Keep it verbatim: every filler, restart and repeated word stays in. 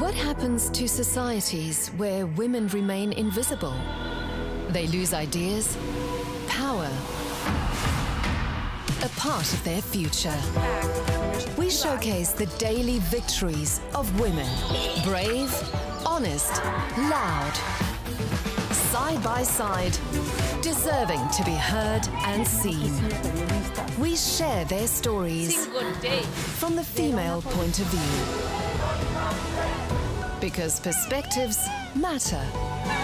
What happens to societies where women remain invisible? They lose ideas, power, a part of their future. We showcase the daily victories of women. Brave, honest, loud. Side by side, deserving to be heard and seen. We share their stories from the female point of view. Because perspectives matter.